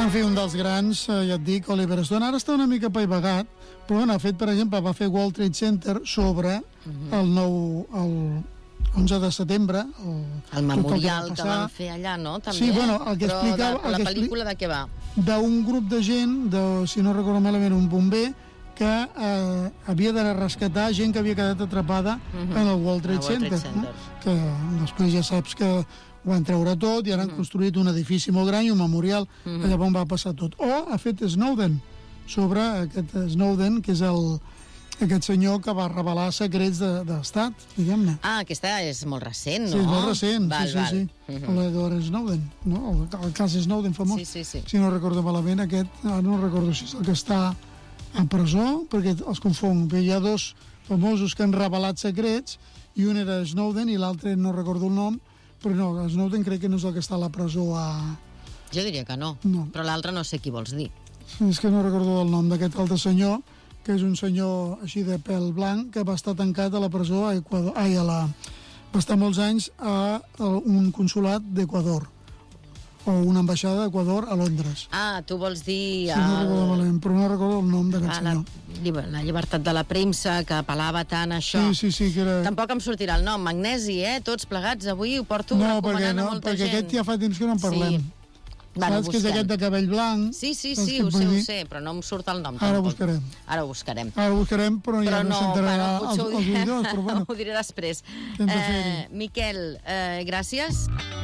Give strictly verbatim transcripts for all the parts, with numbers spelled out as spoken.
En fi, un dels grans, eh, ja et dic, Oliver Stone, ara està una mica paivagat, però bueno, ha fet, per exemple, va fer World Trade Center sobre uh-huh. el nou... El onze de setembre... El, el memorial que, que van fer allà, no? També. Sí, bueno, el que però explicava... de, la pel·lícula de què va? D'un grup de gent, de, si no recordo malament, un bomber, que eh, havia de rescatar gent que havia quedat atrapada uh-huh. en el World Trade, el World Trade Center. Center. No? Que després ja saps que ho van treure tot i ara uh-huh. han construït un edifici molt gran i un memorial uh-huh. allà on va passar tot. O ha fet Snowden, sobre aquest Snowden, que és el... aquest senyor que va revelar secrets d'estat, de, diguem-ne. Ah, aquesta és molt recent, no? Sí, és molt recent, val, sí, val. sí, sí. Uh-huh. L'Edward Snowden, no? El, el cas Snowden famós. Sí, sí, sí. Si no recordo malament, aquest, ara no recordo si és el que està a presó, perquè els confong. Hi ha dos famosos que han revelat secrets, i un era Snowden i l'altre no recordo el nom, però no, Snowden crec que no és el que està a la presó a... Jo diria que no, no. Però l'altre no sé qui vols dir. És que no recordo el nom d'aquest altre senyor, que és un senyor així de pèl blanc, que va estar tancat a la presó a Equador, ai, a la... va estar molts anys a, a un consulat d'Equador, o una ambaixada d'Equador a Londres. Ah, tu vols dir... Sí, no recordo malament, però no recordo el nom d'aquest la, senyor. La llibertat de la premsa, que apel·lava tant a això. Sí, sí, sí, que era... Tampoc em sortirà el nom, Magnesi, eh? Tots plegats, avui ho porto no, recomanant perquè, no, a molta perquè gent. aquest ja fa temps que no en parlem. Sí. Bueno, saps que és aquest de cabell blanc? Sí, sí, sí, ho sé, ho sé, però no em surt el nom. Ara ho buscarem. Ara ho buscarem. Ara ho buscarem, però, però ja no, no s'entrarà bueno, als, als vídeos, però bueno. Ho diré després. Eh, Miquel, eh, gràcies.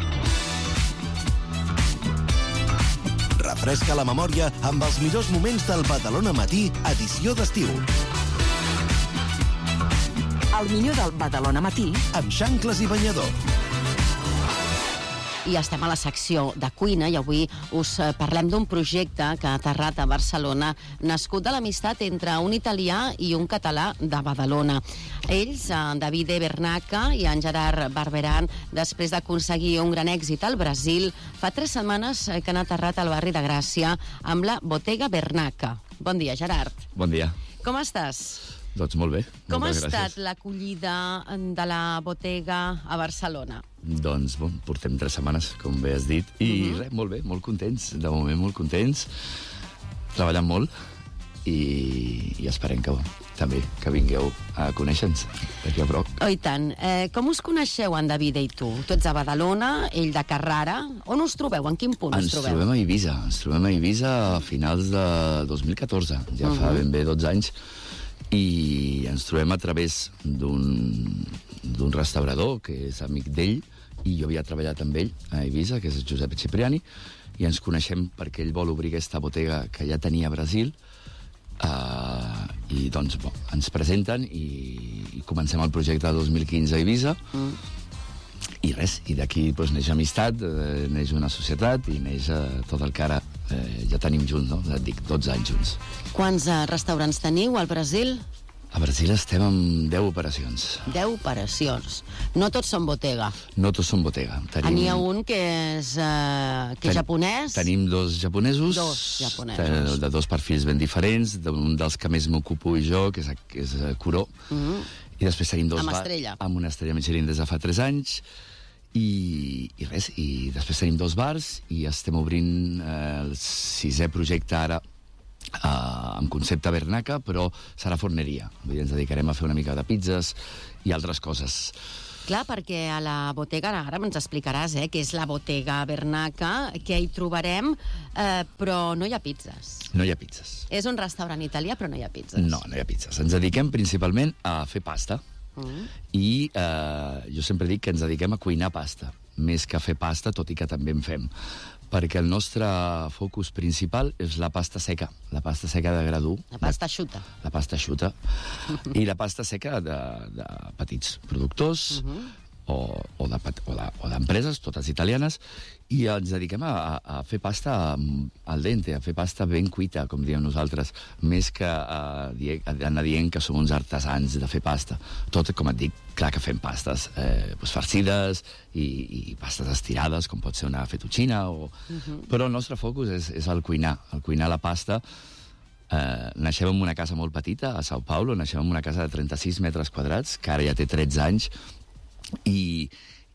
Refresca la memòria amb els millors moments del Badalona Matí, edició d'estiu. El millor del Badalona Matí amb xancles i banyador. I estem a la secció de cuina i avui us parlem d'un projecte que ha aterrat a Barcelona, nascut de l'amistat entre un italià i un català de Badalona. Ells, en Davide Bernaca i en Gerard Barberan, després d'aconseguir un gran èxit al Brasil, fa tres setmanes que han aterrat al barri de Gràcia amb la Bottega Bernaca. Bon dia, Gerard. Bon dia. Com estàs? Doncs molt bé. Com ha estat l'acollida de la Bottega a Barcelona? Doncs, bon, portem tres setmanes, com bé has dit, i uh-huh. res, molt bé, molt contents, de moment molt contents, treballant molt, i, i esperem que també que vingueu a conèixer-nos d'aquí a prop. Oh, i tant. Eh, com us coneixeu, en David i tu? Tu ets a Badalona, ell de Carrara. On us trobeu? En quin punt ens us trobeu? Ens trobem a Eivissa. Ens trobem a Eivissa a finals de dos mil catorze. Ja uh-huh. fa ben bé dotze anys. I ens trobem a través d'un d'un restaurador que és amic d'ell, i jo havia treballat amb ell a Eivissa, que és Josep Cipriani, i ens coneixem perquè ell vol obrir aquesta botiga que ja tenia a Brasil, uh, i doncs bo, ens presenten i, i comencem el projecte de dos mil quinze a Eivissa, mm. i res, i d'aquí doncs, neix amistat, eh, neix una societat i neix eh, tot el que ara eh, ja tenim junts, no? Et dic, dotze anys junts. Quants uh, restaurants teniu al Brasil? A Brasil estem amb deu operacions. deu operacions. No tots són bottega. No tots són bottega. Tenim... N'hi ha un que és, uh, que és Ten... japonès. Tenim dos japonesos. Dos japonesos. De, de dos perfils ben diferents. Un dels que més m'ocupo jo, que és, que és Curó. Mm-hmm. I després tenim dos... Amb estrella. Amb una estrella Michelin des de fa tres anys. I, i res, i després tenim dos bars i estem obrint eh, el sisè projecte ara Uh, amb concepte Bernaca, però serà forneria. Vull dir, ens dedicarem a fer una mica de pizzas i altres coses. Clar, perquè a la bottega, ara ens explicaràs, eh, que és la Bottega Bernaca, que hi trobarem, eh, però no hi ha pizzas. No hi ha pizzas. És un restaurant italià, però no hi ha pizzas. No, no hi ha pizzas. Ens dediquem principalment a fer pasta. Mm. I eh, jo sempre dic que ens dediquem a cuinar pasta, més que a fer pasta, tot i que també en fem. Perquè el nostre focus principal és la pasta seca, la pasta seca de gra dur. La pasta xuta. La pasta xuta. I la pasta seca de, de petits productors, uh-huh. o, o, de, o, de, o d'empreses, totes italianes, i ens dediquem a, a fer pasta al dente, a fer pasta ben cuita, com diem nosaltres, més que a, a anar dient que som uns artesans de fer pasta. Tot, com et dic, clar que fem pastes eh, doncs farcides i, i pastes estirades, com pot ser una fettuccina, o... uh-huh. però el nostre focus és, és el cuinar, el cuinar la pasta. Eh, naixem en una casa molt petita, a Sao Paulo, naixem en una casa de trenta-sis metres quadrats, que ara ja té tretze anys, i,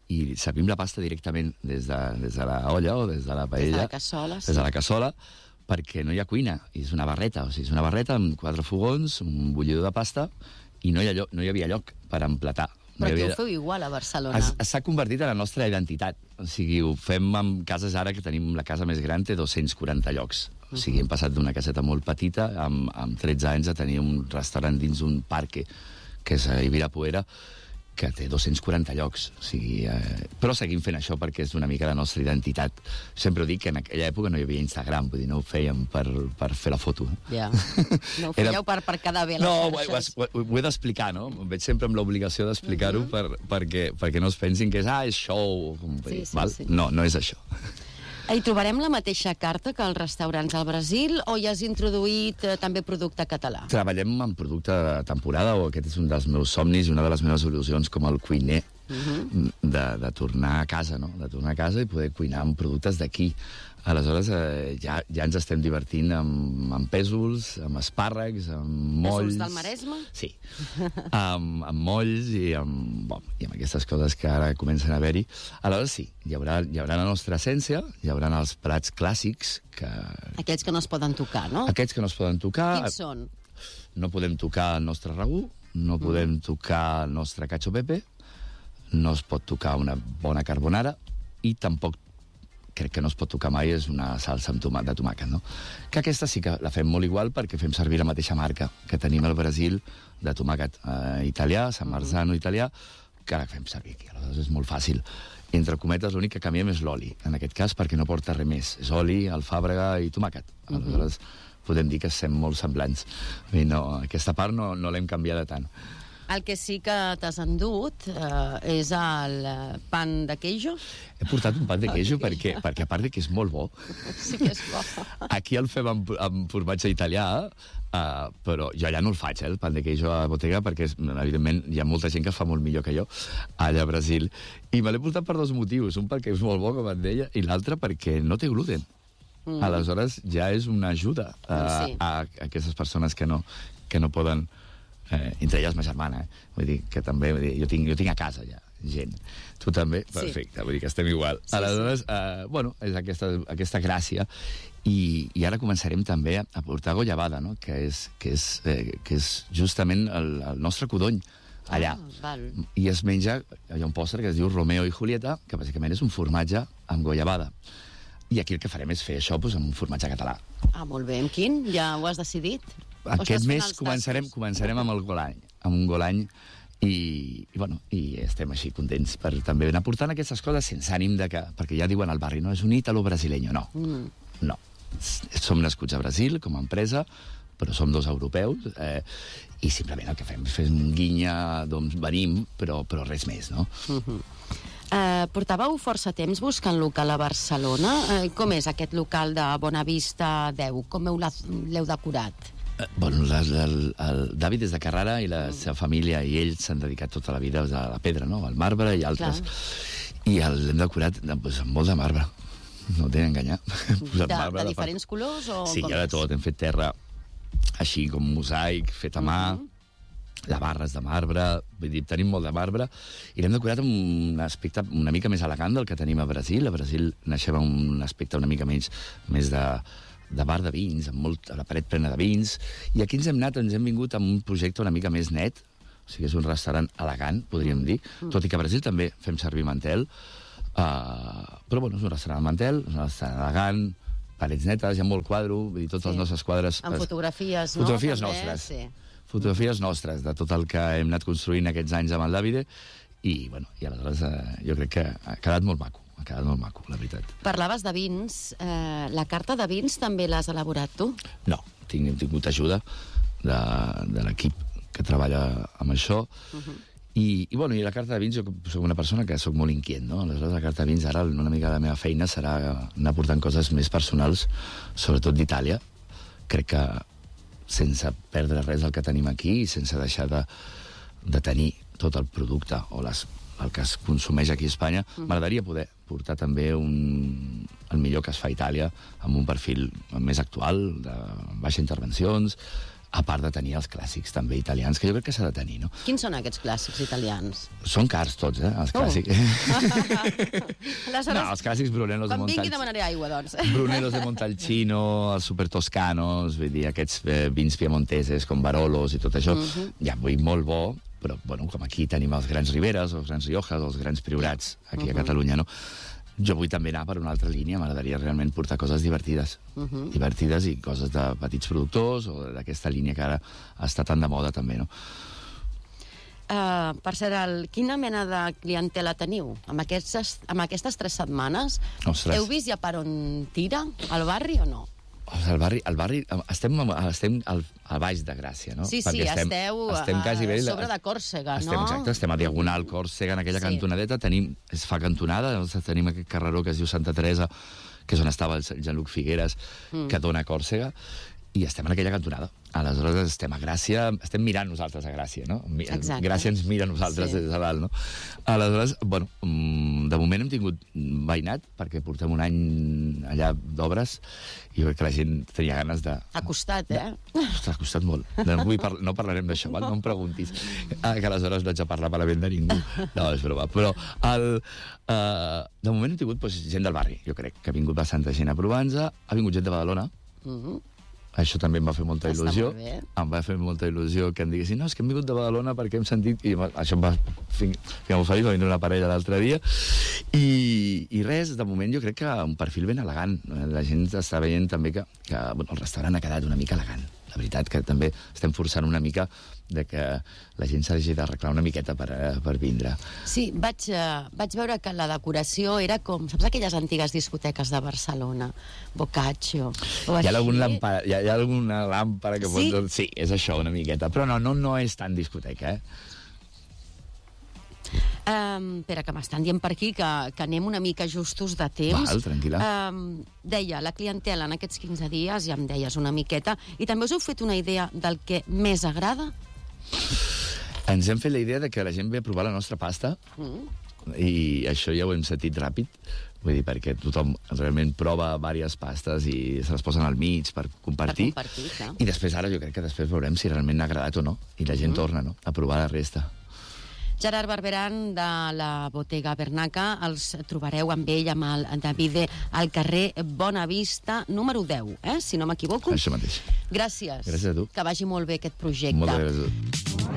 i servim la pasta directament des de, des de la olla o des de la paella. Des de la cassola, sí. Des de la cassola, perquè no hi ha cuina, és una barreta, o sigui, és una barreta amb quatre fogons, un bullidor de pasta, i no hi, ha lloc, no hi havia lloc per emplatar. No Però havia... aquí ho feu igual a Barcelona. S'ha convertit en la nostra identitat. O sigui, ho fem en cases ara que tenim la casa més gran, té dos-cents quaranta llocs. O sigui, hem passat d'una caseta molt petita, amb, amb tretze anys, a tenir un restaurant dins un parque, que és a Ibirapuera, que té dos-cents quaranta llocs. O sigui, eh... Però seguim fent això perquè és una mica la nostra identitat. Sempre ho dic que en aquella època no hi havia Instagram, vull dir, no ho fèiem per, per fer la foto. Ja. No ho fèieu Era... per, per quedar bé a les no, xarxes. No, ho, ho, ho he d'explicar, no? Em veig sempre amb l'obligació d'explicar-ho uh -huh. per, perquè, perquè no es pensin que és, ah, és show. Com sí, sí, val? Sí. No, no és això. Hi trobarem la mateixa carta que als restaurants al Brasil o hi has introduït eh, també producte català? Treballem en producte de temporada, o aquest és un dels meus somnis i una de les meves il·lusions com el cuiner, uh -huh. de, de tornar a casa, no? De tornar a casa i poder cuinar amb productes d'aquí. Aleshores, eh, ja, ja ens estem divertint amb, amb pèsols, amb espàrrecs, amb molls... Pèsols del Maresme? Sí. amb, amb molls i amb, bon, i amb aquestes coses que ara comencen a haver-hi. Aleshores, sí, hi haurà, hi haurà la nostra essència, hi haurà els plats clàssics que... Aquells que no es poden tocar, no? Aquests que no es poden tocar... Quins són? No podem tocar el nostre ragú, no podem mm. tocar el nostre cacio pepe, no es pot tocar una bona carbonara i tampoc crec que no es pot tocar mai és una salsa amb tomàquet, de tomàquet, no? Que aquesta sí que la fem molt igual perquè fem servir la mateixa marca que tenim al Brasil de tomàquet eh, italià, San Marzano italià, que la fem servir aquí. Aleshores és molt fàcil. Entre cometes, l'únic que canviem és l'oli, en aquest cas, perquè no porta res més. És oli, alfàbrega i tomàquet. Aleshores, podem dir que som molt semblants. I no, aquesta part no, no l'hem canviada tant. El que sí que t'has endut eh, és el pan de queijo. He portat un pan de queijo perquè, perquè a part de que és molt bo. Sí que és bo. Aquí el fem amb, amb formatge italià, uh, però jo allà no el faig, eh, el pan de queijo a Bottega, perquè evidentment hi ha molta gent que fa molt millor que jo allà a Brasil. I me l'he portat per dos motius. Un perquè és molt bo, com et deia, i l'altre perquè no té gluten. Mm. Aleshores ja és una ajuda uh, sí. a, a aquestes persones que no, que no poden... Eh, entre elles ma germana, eh? Vull dir que també, vull dir, jo, tinc, jo tinc a casa ja gent. Tu també? Perfecte, sí. Vull dir que estem igual. Sí, aleshores, sí. Eh, bueno, és aquesta, aquesta gràcia. I, I ara començarem també a, a portar goiabada, no? Que és, que és, eh, que és justament el, el nostre codony allà. Ah, val. I es menja, hi ha un pòster que es diu Romeo i Julieta, que bàsicament és un formatge amb goiabada. I aquí el que farem és fer això doncs, amb un formatge català. Ah, molt bé. Amb quin? Ja ho has decidit? Aquest mes començarem, començarem amb el Golany, amb un Golany, i, i, bueno, i estem així contents per també anar portant aquestes coses sense ànim de que... Perquè ja diuen al barri, no? És un ítalo-brasileño. No, mm. no. Som nascuts a Brasil com a empresa, però som dos europeus, eh, i simplement el que fem és fer un guinya d'on venim, però, però res més, no? Mm-hmm. Uh, portàveu força temps buscant local a Barcelona. Uh, com és aquest local de Bonavista deu? Com l'heu decorat? Uh, bueno, la, la, el, el David és de Carrara i la mm. seva família i ells s'han dedicat tota la vida a la pedra, no? Al marbre i altres. Clar. I l'hem decorat doncs, amb molt de marbre. No t'he d'enganyar. De, marbre, de diferents part... colors? O sí, hi ha de tot. Hem fet terra així com mosaic, fet a mà. Mm-hmm. La barra és de marbre, vull dir, tenim molt de marbre, i l'hem decorat amb un aspecte una mica més elegant del que tenim a Brasil. A Brasil naixem amb un aspecte una mica menys, més de, de bar de vins, amb molt, la paret plena de vins, i aquí ens hem anat, ens hem vingut amb un projecte una mica més net, o sigui, és un restaurant elegant, podríem dir, tot i que a Brasil també fem servir mantel, uh, però bueno, és un restaurant mantel, és un restaurant elegant, parets netes, hi ha molt quadro, vull dir, tots sí. els nostres quadres... Amb fotografies, no? Fotografies també, nostres. Sí. Fotografies nostres, de tot el que hem anat construint aquests anys amb el Davide, i, bueno, i aleshores eh, jo crec que ha quedat molt maco, ha quedat molt maco, la veritat. Parlaves de vins, eh, la carta de vins també l'has elaborat tu? No, tinc, hem tingut ajuda de, de l'equip que treballa amb això, uh-huh. I, i, bueno, i la carta de vins, jo soc una persona que soc molt inquiet, no? Aleshores la carta de vins, ara una mica la meva feina serà anar portant coses més personals, sobretot d'Itàlia. Crec que sense perdre res del que tenim aquí i sense deixar de, de tenir tot el producte o les, el que es consumeix aquí a Espanya, mm. m'agradaria poder portar també un, el millor que es fa a Itàlia amb un perfil més actual, de baixa intervencions, a part de tenir els clàssics també italians, que jo crec que s'ha de tenir, no? Quins són aquests clàssics italians? Són cars tots, eh, els clàssics. Aleshores, no, els clàssics Bruneros de quan vingui Montalcino. demanaré aigua, doncs. Bruneros de Montalcino, els super toscanos, vull dir, aquests eh, vins piemonteses com Barolos i tot això, uh-huh. ja vull molt bo, però, bueno, com aquí tenim els grans Riberes, els grans Riojas, els grans Priorats, aquí uh-huh. a Catalunya, no? Jo vull també anar per una altra línia, m'agradaria realment portar coses divertides, uh-huh. divertides i coses de petits productors o d'aquesta línia que ara està tan de moda també, no? Uh, per cert, el, quina mena de clientela teniu? Amb aquestes, amb aquestes tres setmanes, Ostres. Heu vist ja per on tira, al barri o no? El barri, el barri estem, estem al, a baix de Gràcia, no? Sí, sí, estem, esteu estem a, bé, a sobre de Còrsega, estem, no? Exacte, estem a Diagonal Còrsega, en aquella sí. cantonadeta, tenim, es fa cantonada, tenim aquest carreró que es diu Santa Teresa, que és on estava el Jean-Luc Figueres, mm. que dona a Còrsega, i estem en aquella cantonada. Aleshores estem a Gràcia, estem mirant nosaltres a Gràcia, no? Exacte. Gràcia ens mira a nosaltres sí. des de dalt, no? Aleshores, bueno, de moment hem tingut veïnat, perquè portem un any allà d'obres, i jo crec que la gent tenia ganes de... Ha costat, eh? Ostres, ha costat molt. No, vull par no parlarem d'això, val? No em preguntis. Ah, que aleshores no haig de parlar malament de ningú. No, és broma. Però el, uh, de moment hem tingut pues, gent del barri, jo crec, que ha vingut bastanta gent a provar-nos, ha vingut gent de Badalona, mm-hmm. Això també em va fer molta Està il·lusió. Em va fer molta il·lusió que em diguessin no, és que hem vingut de Badalona perquè hem sentit... I això em va fer molt feliç, va vindre una parella l'altre dia. I, I res, de moment jo crec que un perfil ben elegant. La gent està veient també que, que bueno, el restaurant ha quedat una mica elegant. La veritat que també estem forçant una mica de que la gent s'hagi d'arreglar una miqueta per, per vindre. Sí, vaig, uh, vaig veure que la decoració era com, saps aquelles antigues discoteques de Barcelona? Boccaccio. Hi ha, algun làmpara, hi, ha, hi ha alguna làmpara que sí? Pot... Sí, és això, una miqueta. Però no, no, no és tan discoteca, eh? Um, espera, que m'estan dient per aquí que, que anem una mica justos de temps. Val, tranquil·la. Um, deia, la clientela en aquests quinze dies, ja em deies una miqueta, i també us heu fet una idea del que més agrada? Ens hem fet la idea de que la gent ve a provar la nostra pasta, mm. i això ja ho hem sentit ràpid, vull dir, perquè tothom realment prova diverses pastes i se les posen al mig per compartir, per compartir clar. I després ara jo crec que després veurem si realment n'ha agradat o no, i la gent mm. torna, no?, a provar la resta. Gerard Barberan, de la Bottega Bernaca, els trobareu amb ell, amb el Davide, al carrer Bona Vista, número deu, eh? Si no m'equivoco. Això mateix. Gràcies. Gràcies a tu. Que vagi molt bé aquest projecte. Moltes gràcies a tu.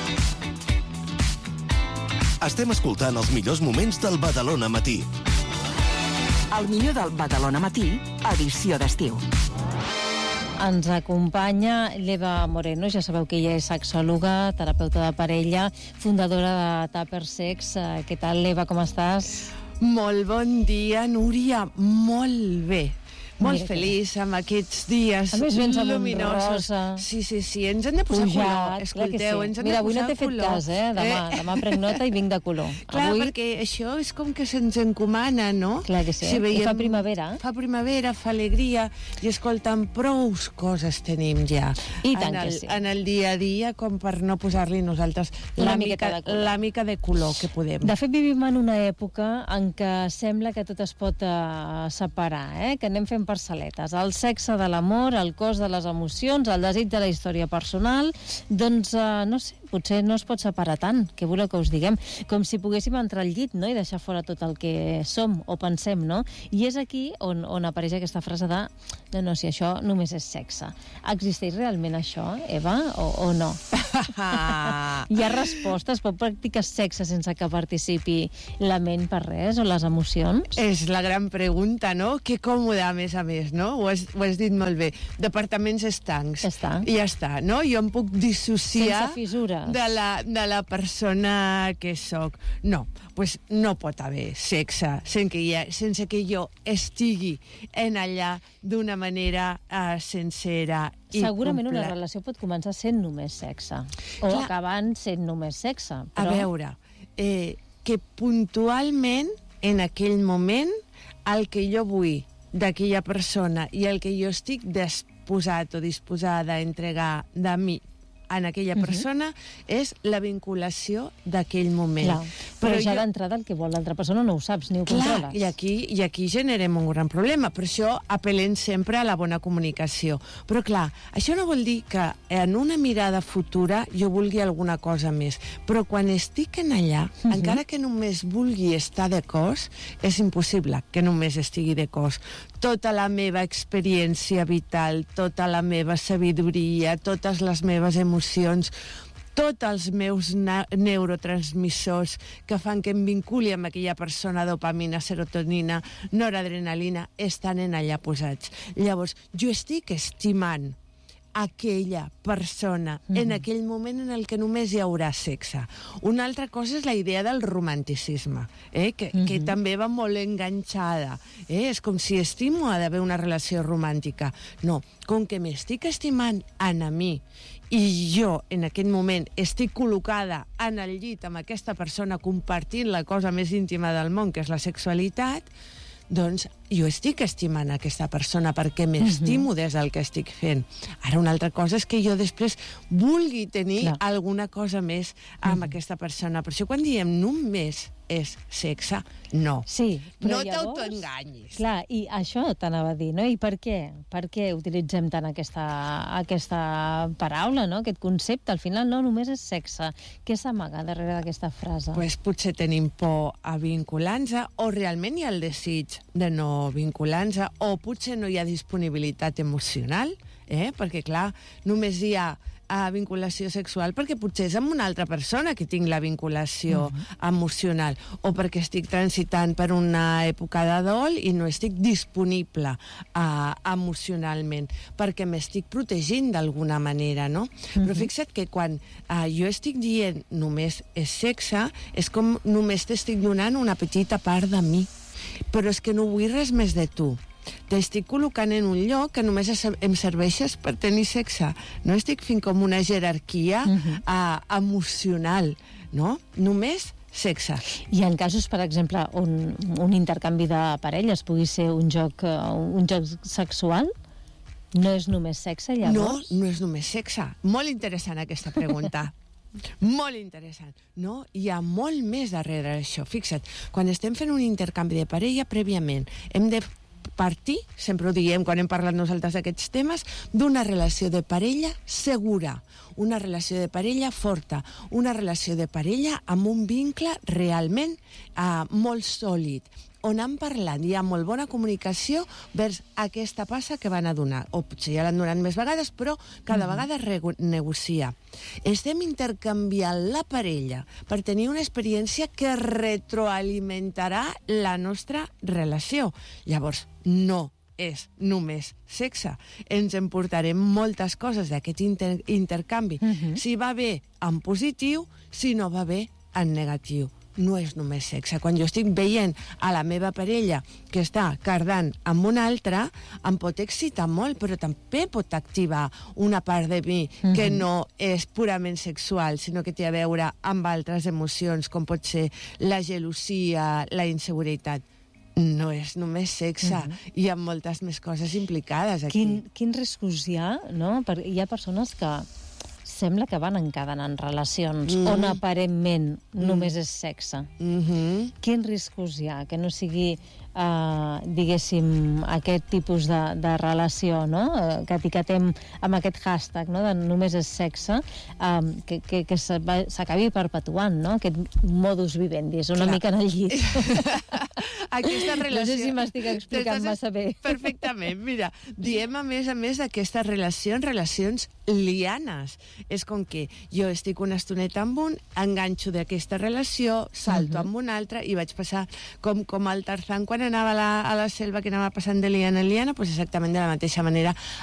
Estem escoltant els millors moments del Badalona Matí. El millor del Badalona Matí, edició d'estiu. Ens acompanya l'Eva Moreno, ja sabeu que ella és sexòloga, terapeuta de parella, fundadora de Tupper Sex. Què tal, Eva, com estàs? Molt bon dia, Núria, molt bé. Molt Mira feliç amb aquests dies luminosos. Sí, sí, sí, ens hem de posar Pujat, color. Escolteu, sí. ens hem Mira, de posar color. avui no t'he fet cas, eh? Demà, eh? demà prenc nota i vinc de color. Clar, avui... perquè això és com que se'ns encomana, no? Clar que sí, si veiem... I fa primavera. Fa primavera, fa alegria, i escolta'm, prou coses tenim ja. I tant en el, que sí. En el dia a dia, com per no posar-li nosaltres la mica, de la mica de color que podem. De fet, vivim en una època en què sembla que tot es pot uh, separar, eh? Que anem fent parcel·letes. El sexe de l'amor, el cos de les emocions, el desig de la història personal, doncs, uh, no sé, potser no es pot separar tant, què voleu que us diguem? Com si poguéssim entrar al llit, no?, i deixar fora tot el que som o pensem, no? I és aquí on, on apareix aquesta frase de no, no, si això només és sexe. Existeix realment això, Eva, o, o no? Hi ha respostes? Pot practicar sexe sense que participi la ment per res, o les emocions? És la gran pregunta, no? Que còmode, a més a més, no? Ho has, ho has dit molt bé. Departaments estancs. Estancs. I ja està, no? Jo em puc dissociar... Sense fissures. De la, de la persona que sóc. No, pues no pot haver sexe sense que, ha, sense que jo estigui en allà d'una manera uh, sincera i segurament complet. Una relació pot començar sent només sexe, o Clar. acabant sent només sexe. Però... A veure, eh, que puntualment, en aquell moment, el que jo vull d'aquella persona i el que jo estic disposat o disposada a entregar de mi en aquella persona uh-huh. és la vinculació d'aquell moment. Clar, però, però ja jo... d'entrada el que vol l'altra persona no ho saps ni ho Clar, controles. I aquí, i aquí generem un gran problema. Per això apel·lem sempre a la bona comunicació. Però clar, això no vol dir que en una mirada futura jo vulgui alguna cosa més. Però quan estic en allà, uh-huh. encara que només vulgui estar de cos, és impossible que només estigui de cos. Tota la meva experiència vital, tota la meva sabidoria, totes les meves emocions, tots els meus neurotransmissors que fan que em vinculi amb aquella persona, dopamina, serotonina, noradrenalina, estan en allà posats. Llavors, jo estic estimant aquella persona mm-hmm. en aquell moment en el que només hi haurà sexe. Una altra cosa és la idea del romanticisme, eh? que, mm-hmm. que també va molt enganxada. Eh? És com si estimo ha d'haver una relació romàntica. No, com que m'estic estimant en a mi i jo en aquest moment estic col·locada en el llit amb aquesta persona compartint la cosa més íntima del món, que és la sexualitat, doncs jo estic estimant aquesta persona perquè m'estimo des del que estic fent. Ara, una altra cosa és que jo després vulgui tenir Clar. alguna cosa més amb uh-huh. aquesta persona. Per això quan diem només és sexe, no. Sí, no t'autoenganyis. Clar, i això t'anava a dir, no? I per què? Per què utilitzem tant aquesta, aquesta paraula, no? Aquest concepte? Al final no només és sexe. Què s'amaga darrere d'aquesta frase? Pues potser tenim por a vincular-nos o realment hi ha el desig de no vincular-nos o potser no hi ha disponibilitat emocional, eh? Perquè clar, només hi ha a vinculació sexual perquè potser és amb una altra persona que tinc la vinculació uh-huh. emocional o perquè estic transitant per una època de dol i no estic disponible uh, emocionalment perquè m'estic protegint d'alguna manera, no? Uh-huh. Però fixa't que quan uh, jo estic dient només és sexe, és com només t'estic donant una petita part de mi, però és que no vull res més de tu. T'estic col·locant en un lloc que només em serveixes per tenir sexe. No estic fent com una jerarquia uh-huh. uh, emocional, no? Només sexe. I en casos, per exemple, on un intercanvi de parelles pugui ser un joc, uh, un joc sexual, no és només sexe, llavors? No, no és només sexe. Molt interessant aquesta pregunta. Molt interessant, no? Hi ha molt més darrere d'això. Fixa't, quan estem fent un intercanvi de parella, prèviament hem de partir, sempre ho diem quan hem parlat nosaltres d'aquests temes, d'una relació de parella segura, una relació de parella forta, una relació de parella amb un vincle realment uh, molt sòlid, on han parlat, hi ha molt bona comunicació vers aquesta passa que van a donar. O potser ja l'han donat més vegades, però cada mm. vegada es negocia. Estem intercanviant la parella per tenir una experiència que retroalimentarà la nostra relació. Llavors, no és només sexe. Ens emportarem moltes coses d'aquest inter intercanvi. Mm-hmm. Si va bé en positiu, si no va bé en negatiu. No és només sexe. Quan jo estic veient a la meva parella que està cardant amb una altra, em pot excitar molt, però també pot activar una part de mi mm-hmm. que no és purament sexual, sinó que té a veure amb altres emocions, com pot ser la gelosia, la inseguretat. No és només sexe, mm-hmm. hi ha moltes més coses implicades aquí. Quin, quins riscos hi ha, no? Per, hi ha persones que sembla que van encadenant relacions mm. on aparentment mm. només és sexe. Mm-hmm. Quins riscos hi ha? Que no sigui, uh, diguéssim, aquest tipus de, de relació, no? Uh, que etiquetem amb aquest hashtag, no? De només és sexe, um, que, que, que s'acabi perpetuant, no? Aquest modus vivendi, és una Clar. mica en el llit. Aquesta relació... No sé si m'estic explicant massa bé. Perfectament. Mira, diem a més a més d'aquestes relacions, relacions lianes. És com que jo estic una estoneta amb un, enganxo d'aquesta relació, salto uh-huh. amb un altre i vaig passar com, com el Tarzan quan anava a la, a la selva, que anava passant de liana en liana, doncs exactament de la mateixa manera